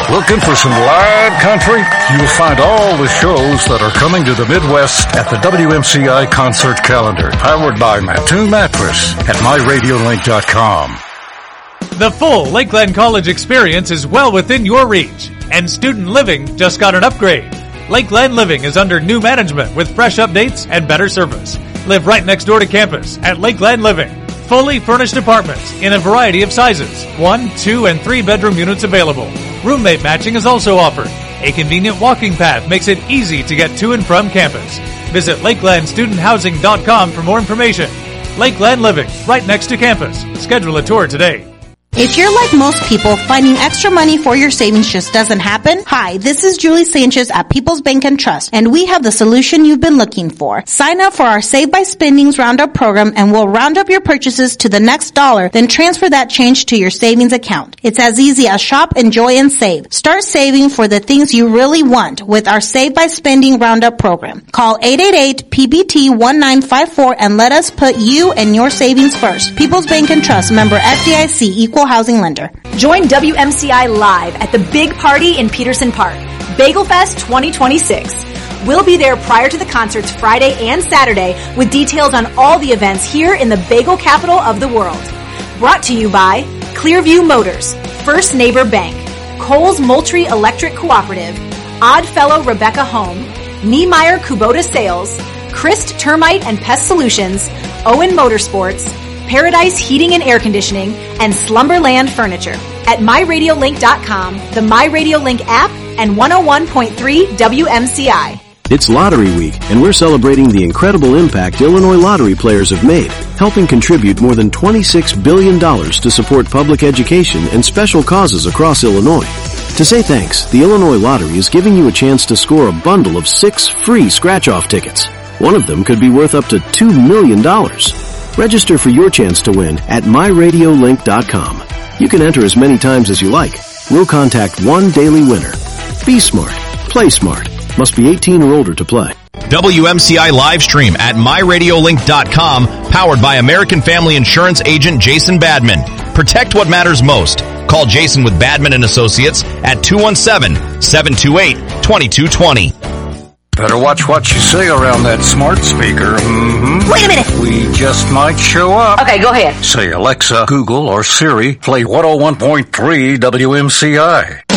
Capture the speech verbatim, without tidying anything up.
Looking for some live country? You'll find all the shows that are coming to the Midwest at the W M C I concert calendar, powered by Mattoon Mattress at my radio link dot com. The full Lakeland College experience is well within your reach, and student living just got an upgrade. Lakeland Living is under new management with fresh updates and better service. Live right next door to campus at Lakeland Living. Fully furnished apartments in a variety of sizes. One, two, and three bedroom units available. Roommate matching is also offered. A convenient walking path makes it easy to get to and from campus. Visit lakeland student housing dot com for more information. Lakeland Living, right next to campus. Schedule a tour today. If you're like most people, finding extra money for your savings just doesn't happen. Hi, this is Julie Sanchez at People's Bank and Trust, and we have the solution you've been looking for. Sign up for our Save by Spendings Roundup program, and we'll round up your purchases to the next dollar, then transfer that change to your savings account. It's as easy as shop, enjoy, and save. Start saving for the things you really want with our Save by Spending Roundup program. Call eight eight eight P B T one nine five four and let us put you and your savings first. People's Bank and Trust, member F D I C, equal housing lender. Join W M C I live at the big party in Peterson Park, Bagel Fest twenty twenty-six. We'll be there prior to the concerts Friday and Saturday with details on all the events here in the bagel capital of the world. Brought to you by Clearview Motors, First Neighbor Bank, Coles Moultrie Electric Cooperative, Oddfellow Rebecca Home, Niemeyer Kubota Sales, Christ Termite and Pest Solutions, Owen Motorsports, Paradise Heating and Air Conditioning, and Slumberland Furniture. At my radio link dot com, the MyRadioLink app, and one oh one point three W M C I. It's Lottery Week, and we're celebrating the incredible impact Illinois lottery players have made, helping contribute more than twenty-six billion dollars to support public education and special causes across Illinois. To say thanks, the Illinois Lottery is giving you a chance to score a bundle of six free scratch-off tickets. One of them could be worth up to two million dollars. Register for your chance to win at my radio link dot com. You can enter as many times as you like. We'll contact one daily winner. Be smart. Play smart. Must be eighteen or older to play. W M C I live stream at my radio link dot com, powered by American Family Insurance agent Jason Badman. Protect what matters most. Call Jason with Badman and Associates at two one seven, seven two eight, two two two zero. Better watch what you say around that smart speaker. Mm-hmm. Wait a minute. We just might show up. Okay, go ahead. Say, Alexa, Google, or Siri, play one oh one point three W M C I.